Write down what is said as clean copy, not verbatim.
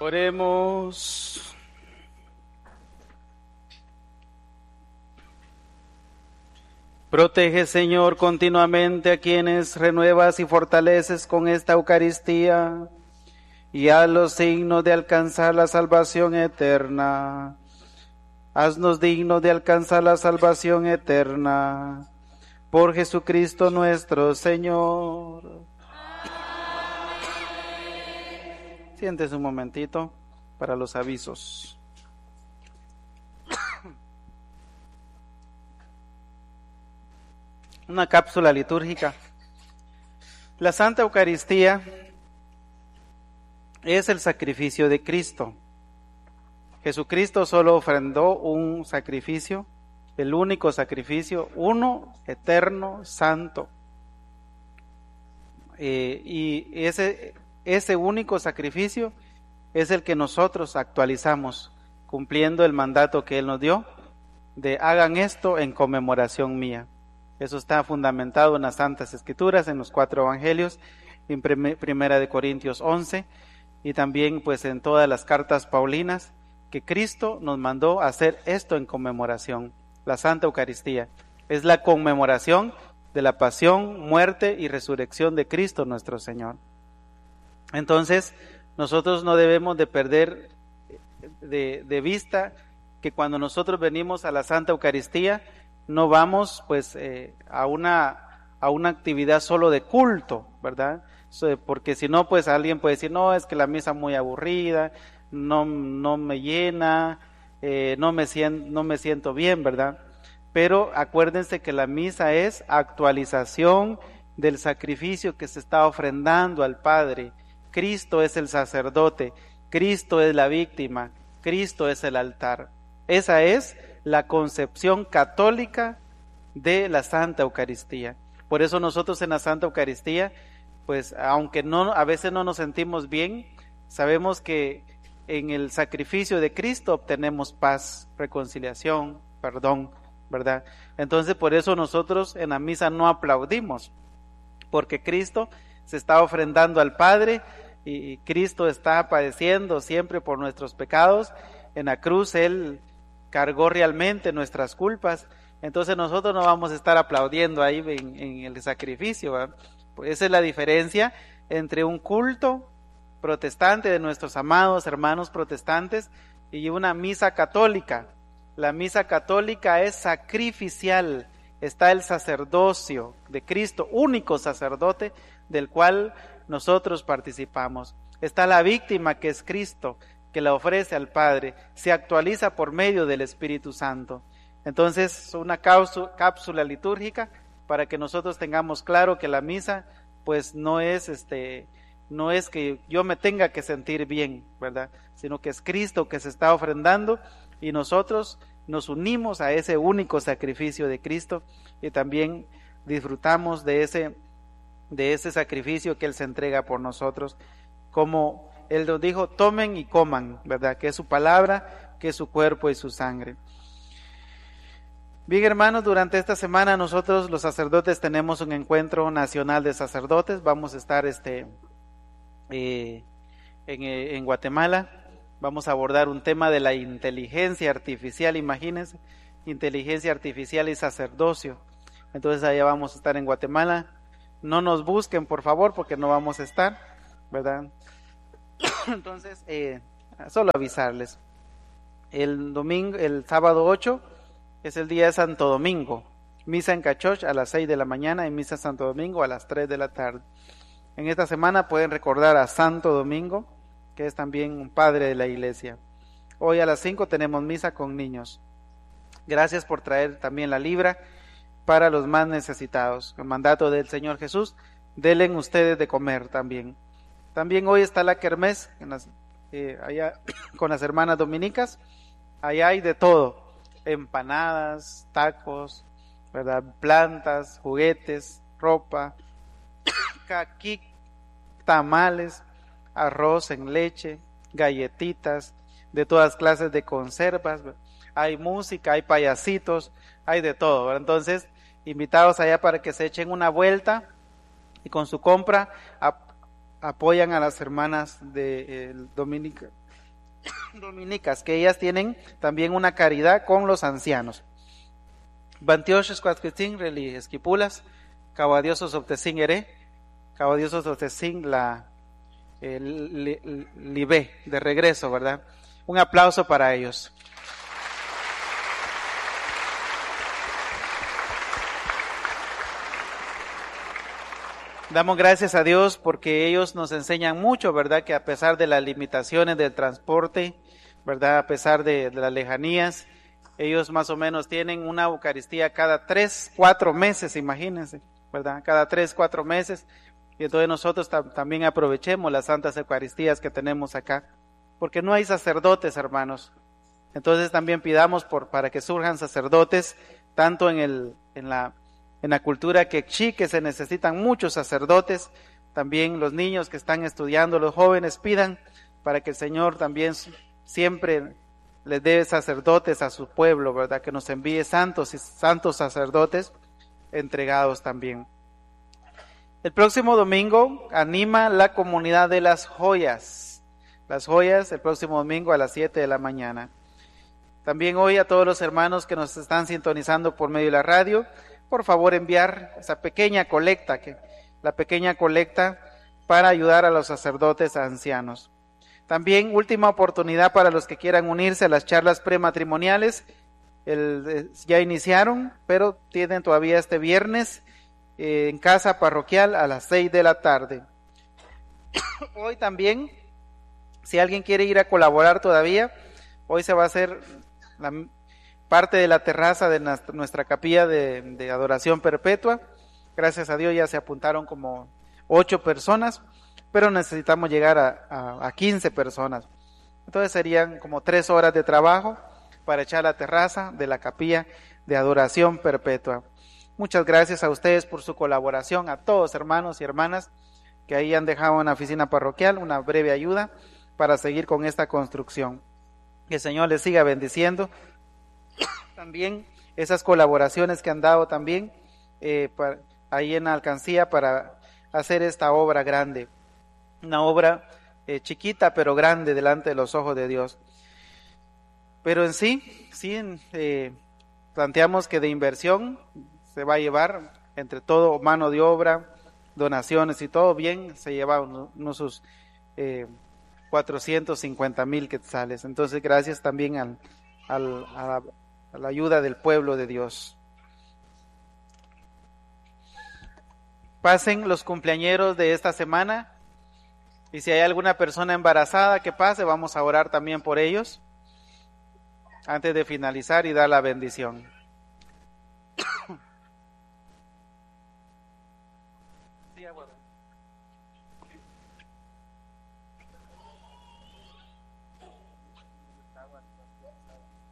Oremos. Protege, Señor, continuamente a quienes renuevas y fortaleces con esta Eucaristía, y a los signos de alcanzar la salvación eterna. Haznos dignos de alcanzar la salvación eterna. Por Jesucristo nuestro Señor. Siéntese un momentito para los avisos. Una cápsula litúrgica. La Santa Eucaristía es el sacrificio de Cristo. Jesucristo solo ofrendó un sacrificio, el único sacrificio, uno, eterno, santo. Y ese único sacrificio es el que nosotros actualizamos, cumpliendo el mandato que Él nos dio, de hagan esto en conmemoración mía. Eso está fundamentado en las Santas Escrituras, en los 4 Evangelios, en Primera de Corintios 11, y también pues en todas las cartas paulinas, que Cristo nos mandó a hacer esto en conmemoración. La Santa Eucaristía es la conmemoración de la pasión, muerte y resurrección de Cristo nuestro Señor. Entonces, nosotros no debemos de perder de vista que cuando nosotros venimos a la Santa Eucaristía, no vamos pues a una actividad solo de culto, ¿verdad? Porque si no, pues alguien puede decir, no, es que la misa es muy aburrida, no me llena, no me siento bien, ¿verdad? Pero acuérdense que la misa es actualización del sacrificio que se está ofrendando al Padre. Cristo es el sacerdote, Cristo es la víctima, Cristo es el altar. Esa es la concepción católica de la Santa Eucaristía. Por eso nosotros en la Santa Eucaristía, pues aunque a veces no nos sentimos bien, sabemos que en el sacrificio de Cristo obtenemos paz, reconciliación, perdón, ¿verdad? Entonces por eso nosotros en la misa no aplaudimos, porque Cristo se está ofrendando al Padre y Cristo está padeciendo siempre por nuestros pecados. En la cruz Él cargó realmente nuestras culpas, entonces nosotros no vamos a estar aplaudiendo ahí en el sacrificio, ¿verdad? Pues esa es la diferencia entre un culto protestante de nuestros amados hermanos protestantes y una misa católica. La misa católica es sacrificial, está el sacerdocio de Cristo, único sacerdote del cual nosotros participamos. Está la víctima que es Cristo, que la ofrece al Padre, se actualiza por medio del Espíritu Santo. Entonces, una cápsula litúrgica para que nosotros tengamos claro que la misa, pues no es que yo me tenga que sentir bien, ¿verdad? Sino que es Cristo que se está ofrendando y nosotros nos unimos a ese único sacrificio de Cristo y también disfrutamos de ese sacrificio que Él se entrega por nosotros, como Él nos dijo, tomen y coman, ¿verdad? Que es su palabra, que es su cuerpo y su sangre. Bien, hermanos, durante esta semana nosotros los sacerdotes tenemos un encuentro nacional de sacerdotes. Vamos a estar en Guatemala. Vamos a abordar un tema de la inteligencia artificial, imagínense, inteligencia artificial y sacerdocio. Entonces allá vamos a estar en Guatemala. No nos busquen, por favor, porque no vamos a estar, ¿verdad? Entonces, solo avisarles. El sábado 8 es el día de Santo Domingo. Misa en Cachoch a las 6 de la mañana y misa Santo Domingo a las 3 de la tarde. En esta semana pueden recordar a Santo Domingo, que es también un padre de la iglesia. Hoy a las 5 tenemos misa con niños. Gracias por traer también la libra para los más necesitados. El mandato del Señor Jesús, denle ustedes de comer también. También hoy está la kermés allá con las hermanas dominicas. Allá hay de todo, empanadas, tacos, ¿verdad? Plantas, juguetes, ropa, caqui, tamales, arroz en leche, galletitas, de todas clases de conservas, ¿verdad? Hay música, hay payasitos, hay de todo, ¿verdad? Entonces, invitados allá para que se echen una vuelta y con su compra apoyan a las hermanas de dominicas, que ellas tienen también una caridad con los ancianos. Bantioches cuatquitzin reli esquipulas, cabadiosos obtecin ere, cabadiosos obtecin la libe, de regreso, ¿verdad? Un aplauso para ellos. Damos gracias a Dios porque ellos nos enseñan mucho, ¿verdad? Que a pesar de las limitaciones del transporte, ¿verdad? A pesar de las lejanías, ellos más o menos tienen una Eucaristía cada 3-4 meses, imagínense, ¿verdad? Cada 3-4 meses. Y entonces nosotros también aprovechemos las santas Eucaristías que tenemos acá, porque no hay sacerdotes, hermanos. Entonces también pidamos para que surjan sacerdotes, tanto en la cultura quechí, que se necesitan muchos sacerdotes, también los niños que están estudiando, los jóvenes, pidan para que el Señor también siempre les dé sacerdotes a su pueblo, ¿verdad? Que nos envíe santos y santos sacerdotes entregados también. El próximo domingo anima la comunidad de las joyas. Las joyas el próximo domingo a las 7 de la mañana. También hoy a todos los hermanos que nos están sintonizando por medio de la radio, por favor enviar esa pequeña colecta, la pequeña colecta para ayudar a los sacerdotes ancianos. También última oportunidad para los que quieran unirse a las charlas prematrimoniales. Ya iniciaron, pero tienen todavía este viernes en casa parroquial a las 6 de la tarde. Hoy también, si alguien quiere ir a colaborar todavía, hoy se va a hacer parte de la terraza de nuestra capilla de adoración perpetua. Gracias a Dios ya se apuntaron como 8 personas, pero necesitamos llegar a 15 personas. Entonces serían como 3 horas de trabajo para echar la terraza de la capilla de adoración perpetua. Muchas gracias a ustedes por su colaboración, a todos hermanos y hermanas que ahí han dejado en la oficina parroquial una breve ayuda para seguir con esta construcción. Que el Señor les siga bendiciendo. También esas colaboraciones que han dado también ahí en la alcancía para hacer esta obra grande, una obra chiquita pero grande delante de los ojos de Dios. Pero en sí planteamos que de inversión se va a llevar entre todo mano de obra, donaciones y todo bien, se lleva unos sus 450,000 quetzales. Entonces gracias también a la ayuda del pueblo de Dios. Pasen los cumpleañeros de esta semana y si hay alguna persona embarazada que pase, vamos a orar también por ellos antes de finalizar y dar la bendición.